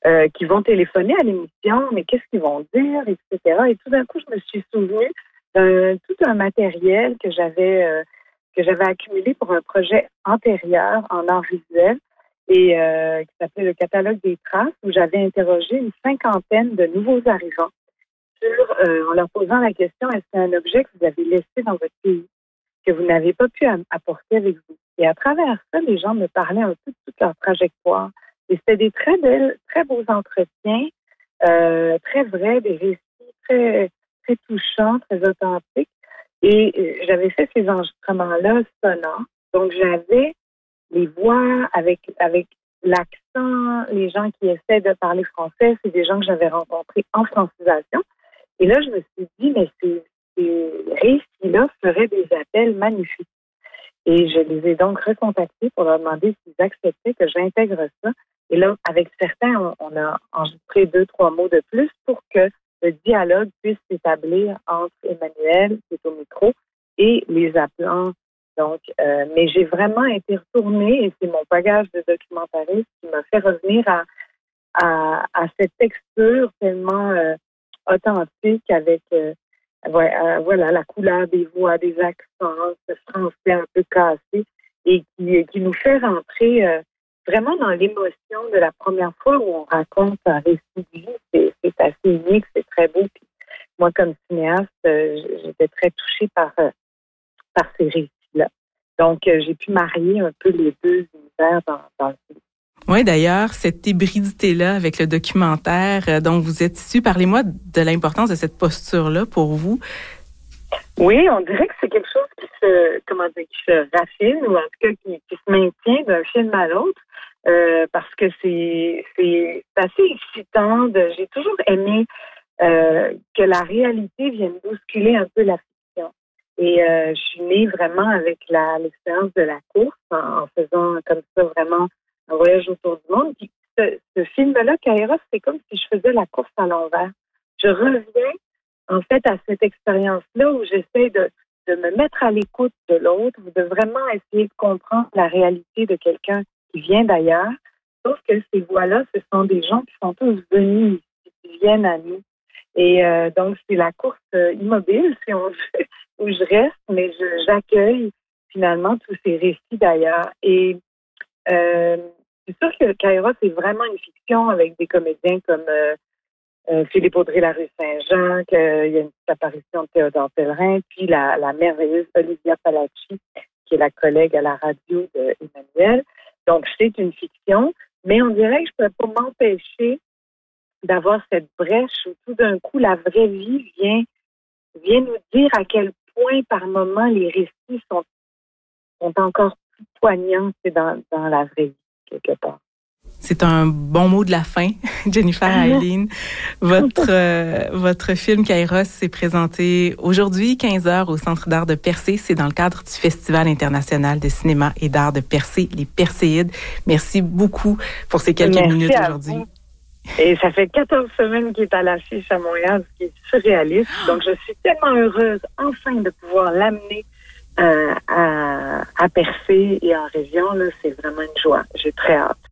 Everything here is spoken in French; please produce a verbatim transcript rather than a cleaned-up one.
euh, qui vont téléphoner à l'émission, mais qu'est-ce qu'ils vont dire, et cetera. Et tout d'un coup, je me suis souvenue d'un tout un matériel que j'avais euh, que j'avais accumulé pour un projet antérieur en art visuel et euh, qui s'appelait le catalogue des traces, où j'avais interrogé une cinquantaine de nouveaux arrivants sur, euh, en leur posant la question, est-ce qu'il y a un objet que vous avez laissé dans votre pays, que vous n'avez pas pu apporter avec vous? Et à travers ça, les gens me parlaient un peu de toute leur trajectoire. Et c'était des très belles, très beaux entretiens, euh, très vrais, des récits très, très touchants, très authentiques. Et euh, j'avais fait ces enregistrements-là sonores. Donc, j'avais les voix avec, avec l'accent, les gens qui essaient de parler français, c'est des gens que j'avais rencontrés en francisation. Et là, je me suis dit, mais ces, ces récits-là feraient des appels magnifiques. Et je les ai donc recontactés pour leur demander s'ils acceptaient que j'intègre ça. Et là, avec certains, on, on a enregistré deux, trois mots de plus pour que le dialogue puisse s'établir entre Emmanuel, qui est au micro, et les appelants. Donc, euh, mais j'ai vraiment été retournée, et c'est mon bagage de documentariste qui m'a fait revenir à, à, à cette texture tellement euh, authentique avec euh, voilà, la couleur des voix, des accents, ce français un peu cassé, et qui, qui nous fait rentrer euh, vraiment dans l'émotion de la première fois où on raconte un récit de vie. C'est, c'est assez unique, c'est très beau. Puis moi, comme cinéaste, euh, j'étais très touchée par, euh, par ces récits-là. Donc, euh, j'ai pu marier un peu les deux univers dans, dans le film. Oui, d'ailleurs, cette hybridité-là avec le documentaire euh, dont vous êtes issu, parlez-moi de l'importance de cette posture-là pour vous. Oui, on dirait que c'est quelque chose qui se, comment dire, qui se raffine, ou en tout cas qui, qui se maintient d'un film à l'autre, euh, parce que c'est, c'est assez excitant. De, j'ai toujours aimé euh, que la réalité vienne bousculer un peu la fiction. Et euh, je suis née vraiment avec la, l'expérience de la course, en, en faisant comme ça vraiment un voyage autour du monde. Puis ce, ce film-là, Kairos, c'est comme si je faisais la course à l'envers. Je reviens en fait à cette expérience-là où j'essaie de, de me mettre à l'écoute de l'autre, de vraiment essayer de comprendre la réalité de quelqu'un qui vient d'ailleurs. Sauf que ces voix-là, ce sont des gens qui sont tous venus ici, qui viennent à nous. Et euh, donc, c'est la course euh, immobile, si on veut, où je reste, mais je, j'accueille finalement tous ces récits d'ailleurs. Et euh, c'est sûr que Kairos est vraiment une fiction avec des comédiens comme euh, euh, Philippe Audrey-Larue Saint-Jean, qu'il y a une petite apparition de Théodore Pellerin, puis la, la merveilleuse Olivia Palacci, qui est la collègue à la radio d'Emmanuel. Donc, c'est une fiction, mais on dirait que je ne peux pas m'empêcher d'avoir cette brèche où tout d'un coup, la vraie vie vient, vient nous dire à quel point, par moment, les récits sont, sont encore plus poignants que dans, dans la vraie vie, quelque part. C'est un bon mot de la fin, Jennifer Eileen. Votre euh, votre film Kairos s'est présenté aujourd'hui, quinze heures, au Centre d'art de Percé. C'est dans le cadre du Festival international de cinéma et d'art de Percé, les Perséides. Merci beaucoup pour ces quelques Merci minutes aujourd'hui. Vous. Et ça fait quatorze semaines qu'il est à l'affiche à Montréal, ce qui est surréaliste. Donc, je suis tellement heureuse, enfin, de pouvoir l'amener euh, à, à Percé et en région. Là, c'est vraiment une joie. J'ai très hâte.